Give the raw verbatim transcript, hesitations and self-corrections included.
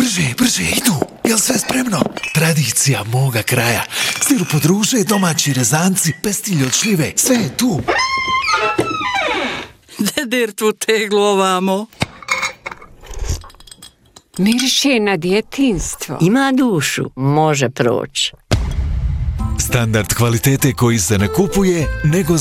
Brže, brže, idu. Jel sve spremno? Tradicija moga kraja. Stiru podruže, domaći rezanci, pestilje od šljive. Sve je tu. Dedir tu teglu ovamo. Miriše na djetinstvo. Ima dušu, može proći. Standard kvalitete koji se ne kupuje, nego